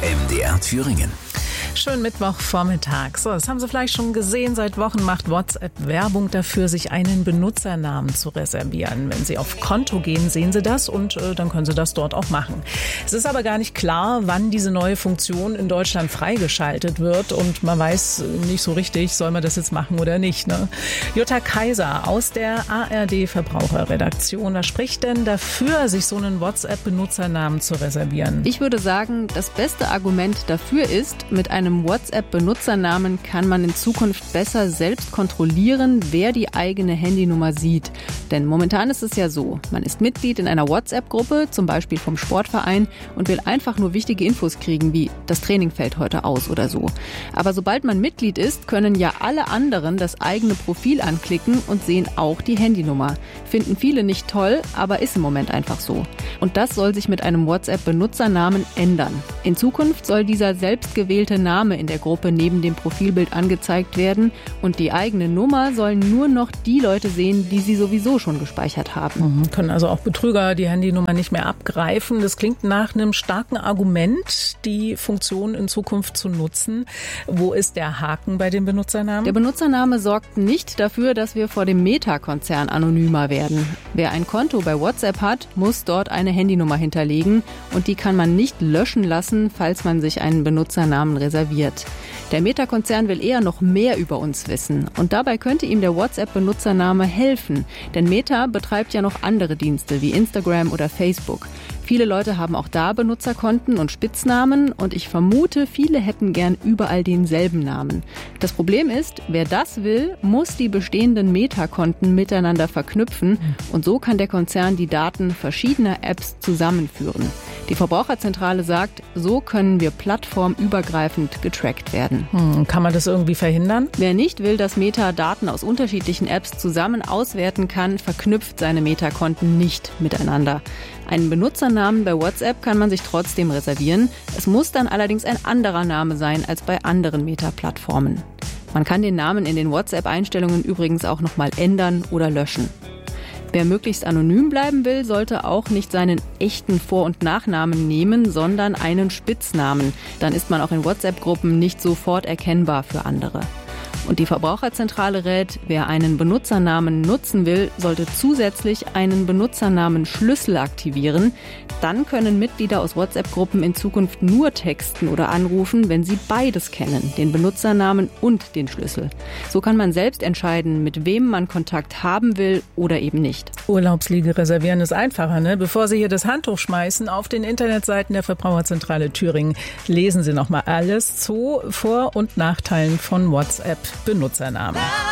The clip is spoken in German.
MDR Thüringen. Schönen Mittwochvormittag. So, das haben Sie vielleicht schon gesehen. Seit Wochen macht WhatsApp Werbung dafür, sich einen Benutzernamen zu reservieren. Wenn Sie auf Konto gehen, sehen Sie das und dann können Sie das dort auch machen. Es ist aber gar nicht klar, wann diese neue Funktion in Deutschland freigeschaltet wird und man weiß nicht so richtig, soll man das jetzt machen oder nicht. Ne? Jutta Kaiser aus der ARD-Verbraucherredaktion. Was spricht denn dafür, sich so einen WhatsApp-Benutzernamen zu reservieren? Ich würde sagen, das beste Argument dafür ist, mit einem WhatsApp-Benutzernamen kann man in Zukunft besser selbst kontrollieren, wer die eigene Handynummer sieht. Denn momentan ist es ja so, man ist Mitglied in einer WhatsApp-Gruppe, zum Beispiel vom Sportverein, und will einfach nur wichtige Infos kriegen, wie das Training fällt heute aus oder so. Aber sobald man Mitglied ist, können ja alle anderen das eigene Profil anklicken und sehen auch die Handynummer. Finden viele nicht toll, aber ist im Moment einfach so. Und das soll sich mit einem WhatsApp-Benutzernamen ändern. In Zukunft soll dieser selbstgewählte Name in der Gruppe neben dem Profilbild angezeigt werden und die eigene Nummer sollen nur noch die Leute sehen, die sie sowieso schon gespeichert haben. Können also auch Betrüger die Handynummer nicht mehr abgreifen. Das klingt nach einem starken Argument, die Funktion in Zukunft zu nutzen. Wo ist der Haken bei dem Benutzernamen? Der Benutzername sorgt nicht dafür, dass wir vor dem Meta-Konzern anonymer werden. Wer ein Konto bei WhatsApp hat, muss dort eine Handynummer hinterlegen und die kann man nicht löschen lassen, falls man sich einen Benutzernamen reserviert. Der Meta-Konzern will eher noch mehr über uns wissen. Und dabei könnte ihm der WhatsApp-Benutzername helfen. Denn Meta betreibt ja noch andere Dienste wie Instagram oder Facebook. Viele Leute haben auch da Benutzerkonten und Spitznamen und ich vermute, viele hätten gern überall denselben Namen. Das Problem ist, wer das will, muss die bestehenden Meta-Konten miteinander verknüpfen und so kann der Konzern die Daten verschiedener Apps zusammenführen. Die Verbraucherzentrale sagt, so können wir plattformübergreifend getrackt werden. Kann man das irgendwie verhindern? Wer nicht will, dass Meta Daten aus unterschiedlichen Apps zusammen auswerten kann, verknüpft seine Meta-Konten nicht miteinander. Einen Benutzernamen bei WhatsApp kann man sich trotzdem reservieren. Es muss dann allerdings ein anderer Name sein als bei anderen Meta-Plattformen. Man kann den Namen in den WhatsApp-Einstellungen übrigens auch nochmal ändern oder löschen. Wer möglichst anonym bleiben will, sollte auch nicht seinen echten Vor- und Nachnamen nehmen, sondern einen Spitznamen. Dann ist man auch in WhatsApp-Gruppen nicht sofort erkennbar für andere. Und die Verbraucherzentrale rät, wer einen Benutzernamen nutzen will, sollte zusätzlich einen Benutzernamen-Schlüssel aktivieren. Dann können Mitglieder aus WhatsApp-Gruppen in Zukunft nur texten oder anrufen, wenn sie beides kennen, den Benutzernamen und den Schlüssel. So kann man selbst entscheiden, mit wem man Kontakt haben will oder eben nicht. Urlaubsliege reservieren ist einfacher, ne? Bevor Sie hier das Handtuch schmeißen, auf den Internetseiten der Verbraucherzentrale Thüringen lesen Sie nochmal alles zu Vor- und Nachteilen von WhatsApp-Benutzernamen.